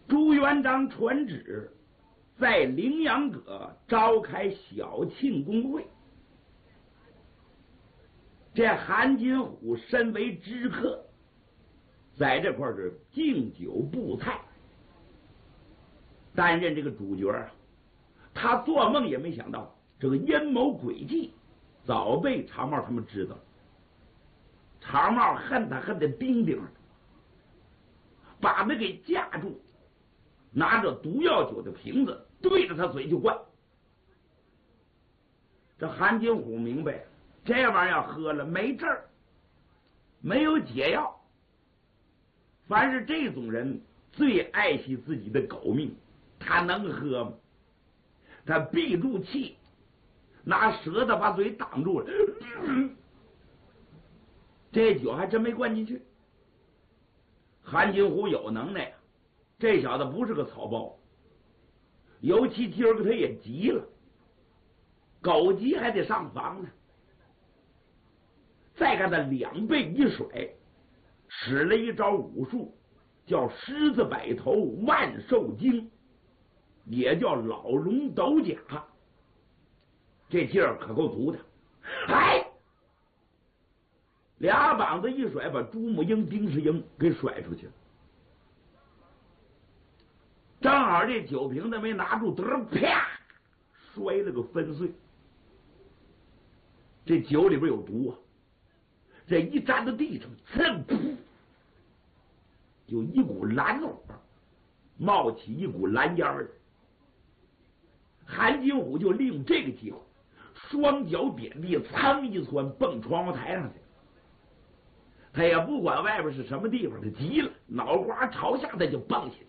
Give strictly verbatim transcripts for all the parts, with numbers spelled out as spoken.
朱元璋传旨，在凌阳阁召开小庆功会。这韩金虎身为知客，在这块是敬酒布菜，担任这个主角啊。他做梦也没想到，这个阴谋诡计早被长帽他们知道了。长帽恨他恨得钉钉，把他给架住，拿着毒药酒的瓶子对着他嘴就灌。这韩金虎明白，这玩意儿喝了没治儿，没有解药。凡是这种人最爱惜自己的狗命，他能喝吗？他闭住气，拿舌头把嘴挡住了，这酒还真没灌进去。韩金虎有能耐，这小子不是个草包，尤其今儿个他也急了，狗急还得上房呢。再看他两背一甩，使了一招武术，叫狮子摆头万寿经，也叫老龙斗甲。这劲儿可够足的，哎！俩膀子一甩，把朱木英、丁世英给甩出去了。正好这酒瓶子没拿住，得啪摔了个粉碎。这酒里边有毒啊！这一沾到地上，噌噗，就一股蓝火，冒起一股蓝烟儿。韩金虎就利用这个机会，双脚点地，噌一窜蹦窗户台上去。他也不管外边是什么地方，他急了，脑瓜朝下，他就蹦下去。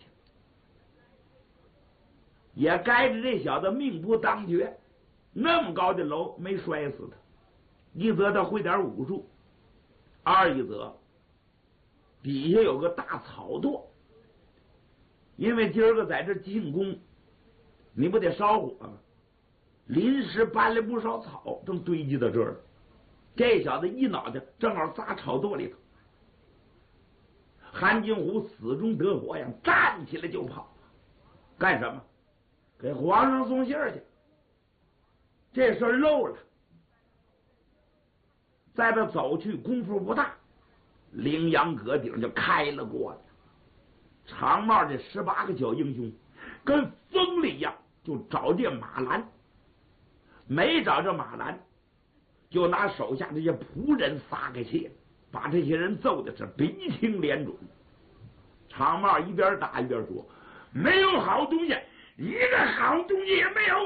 也该着这小子命不当绝，那么高的楼没摔死他。一则他会点武术，二一则底下有个大草垛，因为今儿个在这进宫，你不得烧火吗？临时搬了不少草，正堆积到这儿。这小子一脑袋正好砸草垛里头。韩金虎死中得活呀，站起来就跑，干什么？给皇上送信去。这事儿漏了，在这走去功夫不大，凌阳阁顶就开了锅了。长帽这十八个小英雄跟疯了一样，就找这马兰，没找着马兰，就拿手下这些仆人撒个气，把这些人揍的是鼻青脸肿。长帽一边打一边说：“没有好东西，一个好东西也没有。”